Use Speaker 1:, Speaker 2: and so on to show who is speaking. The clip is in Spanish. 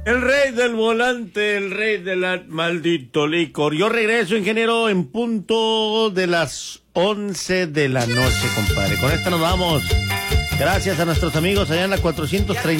Speaker 1: El rey del volante, el rey del maldito licor. Yo regreso, ingeniero, en punto de las 11 de la noche, compadre. Con esta nos vamos. Gracias a nuestros amigos allá en la 430.